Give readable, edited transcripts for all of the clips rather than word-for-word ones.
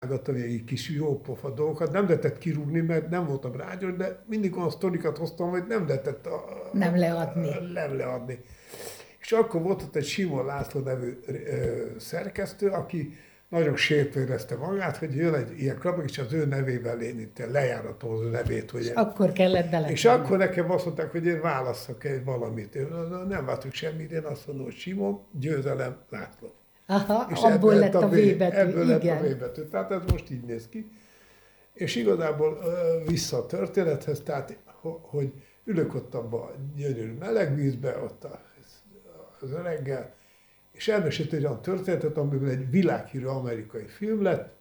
csinálgattam egy kis jópofa dolgokat, nem lehetett kirúgni, mert nem voltam rágyos, de mindig olyan sztorikat hoztam, hogy nem lehetett Nem leadni. nem leadni. És akkor volt ott egy Simon László nevű szerkesztő, aki nagyon sértve érezte magát, hogy jön egy ilyen klapok, és az ő nevével én itt lejáratom az ő nevét. Hogy Akkor kellett beletenni. és akkor nekem azt mondták, hogy én válasszak egy valamit. Én nem váltok semmit, én azt mondom, hogy Simon, győzelem, László. Aha, És abból lett a V betű, ebből lett igen. a V betű. Tehát ez most így néz ki. És igazából vissza a történethez, tehát hogy ülök ott abban a gyönyörű meleg vízbe, ott az öreggel, és elmesélt egy olyan történetet, amiből egy világhírű amerikai film lett,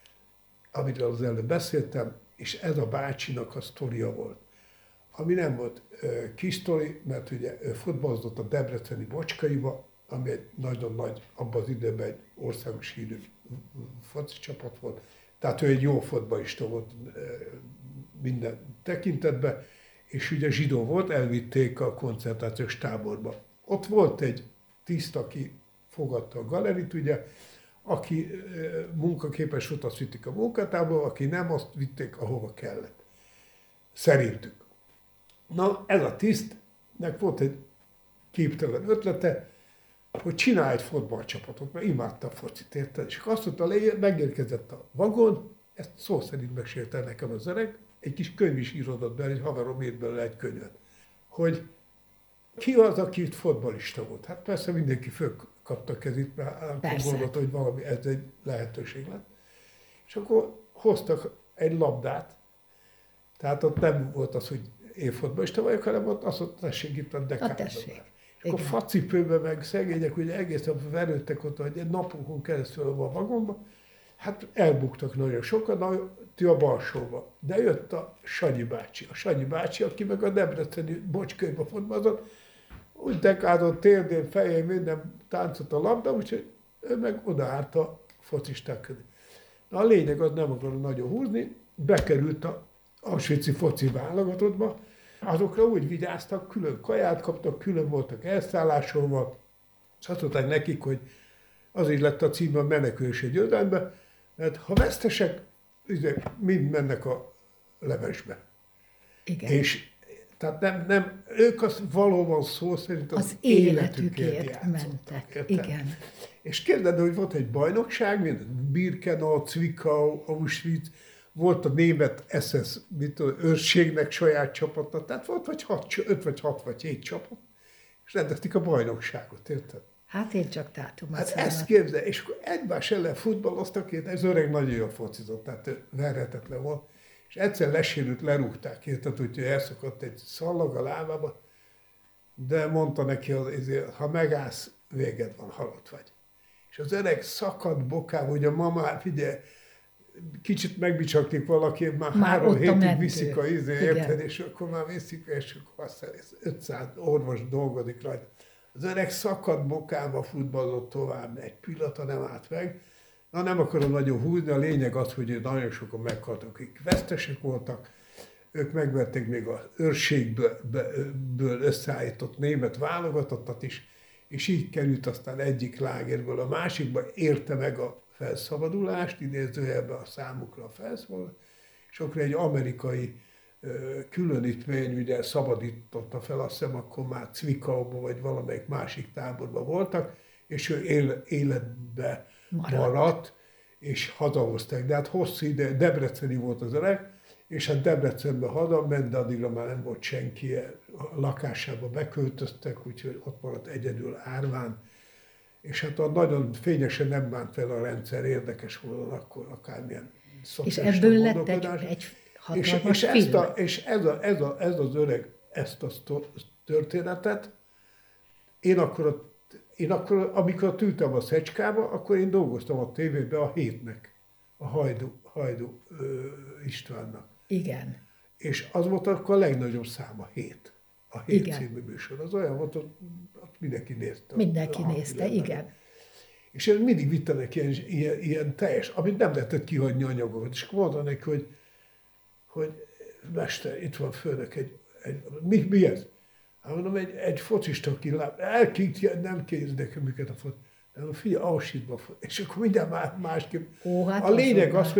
amiről az előbb beszéltem, és ez a bácsinak a sztoria volt. Ami nem volt kis sztori, mert ugye ő futballozott a debreceni Bocskaiba, ami egy nagyon nagy, abban az időben egy országos hírű foci csapat volt. Tehát ő egy jó fotballista volt minden tekintetben, és ugye zsidó volt, elvitték a koncentrációs táborba. Ott volt egy tiszt, aki fogadta a galerit, ugye, aki munkaképes volt, azt vitték a munkatáborba, aki nem, azt vitték, ahova kellett. Szerintük. Na, ez a tisztnek volt egy képtelen ötlete, hogy csinálj egy fotballcsapatot, mert imádta a focit, érted? És azt mondta, megérkezett a vagon, ezt szó szerint mesélte nekem az öreg, egy kis könyv is írodott be, egy haverom írt belőle egy könyvet, hogy ki az, aki itt fotballista volt. Hát persze mindenki fölkapta a kezét, mert gondolta, hogy valami, ez egy lehetőség lett. És akkor hoztak egy labdát, tehát ott nem volt az, hogy én fotballista vagyok, hanem ott azt mondta, tessék itt a dekádban. És akkor facipőben meg szegények, ugye egészen verődtek ott, hogy egy napokon keresztül a vagonba, hát elbuktak nagyon sokan, a Balsóba. De jött a Sanyi bácsi, aki meg a debreceni Bocskaiba fotballozott, úgy dekázott térdén, fején, minden táncolt a labda, úgyhogy ő meg odaállt a focisták közé. Na, a lényeg az, nem akarom nagyon húzni, bekerült a auschwitzi foci válogatottba, azokra úgy vigyáztak, külön kaját kaptak, külön voltak elszállásolva, és azt mondták nekik, hogy az így lett a címe a menekülés egy győzelembe, mert ha vesztesek, mind mennek a levesbe. Igen. És tehát nem, ők az valóban szó szerint az életükért mentek. Értem? Igen. És kérdezd, hogy volt egy bajnokság, mint Birkenau, Zwickau, Auschwitz, volt a német SS őrségnek saját csapata, tehát volt vagy 5 vagy 6 vagy 7 csapat, és rendezték a bajnokságot, érted? Hát én csak dátumot Hát ezt képzel, és akkor egymás ellen futballoztak, ez öreg nagyon jól focizott, tehát verhetetlen volt, és egyszer lesérült, lerúgták, érted, úgyhogy elszakadt egy szallag a lábába, de mondta neki, hogy ha megállsz, véged van, halott vagy. És az öreg szakadt bokával, hogy a mama, figyelj, kicsit megbicsaklik valaki, már 3 hétig viszik a érted, és akkor már viszik, és akkor aztán 500 orvos dolgozik rajta. Az öreg szakadt bokába futballozott tovább, egy pillanata nem állt meg. Na, nem akarom nagyon húzni, a lényeg az, hogy nagyon sokan meghaltak, akik vesztesek voltak, ők megvették még az őrségből összeállított német válogatottat is, és így került aztán egyik lágerből a másikba, érte meg a felszabadulást, idézőjelben a számukra a felszabadulást, és akkor egy amerikai különítmény ugye szabadította fel, azt hiszem, akkor már Zwickauban vagy valamelyik másik táborban voltak, és ő életbe maradt, és hazahozták. De hát hosszú ide, debreceni volt az öreg, és hát Debrecenbe hazament, de addigra már nem volt senki, a lakásába beköltöztek, úgyhogy ott maradt egyedül árván, és hát nagyon fényesen nem bánt fel a rendszer, érdekes volna akkor akármilyen szociális. És ebből lett egy hatalmas film. És ez az öreg, ezt a történetet, én akkor, amikor ültem a Szecskába, akkor én dolgoztam a tévében a Hétnek, a Hajdú Istvánnak. Igen. És az volt akkor a legnagyobb szám, a Hét. A Hét című műsor. Az olyan volt, hogy mindenki nézte. Mindenki nézte, igen. És én mindig vittem neki ilyen teljes, amit nem lehetett kihagyni anyagokat. És akkor mondta neki, hogy mester, itt van főnök mi ez? Hát mondom, egy focista, aki nem kérdezik nekem, miket a foci. Figyelj, Auschwitzba, és akkor minden másképp. Ó, hát A lényeg azonnal. az,